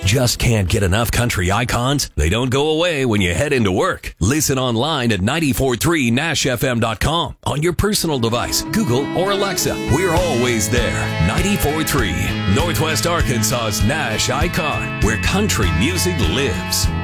Just can't get enough country icons? They don't go away when you head into work. Listen online at 943nashfm.com on your personal device, Google or Alexa. We're always there. 94.3, Northwest Arkansas's Nash icon, where country music lives.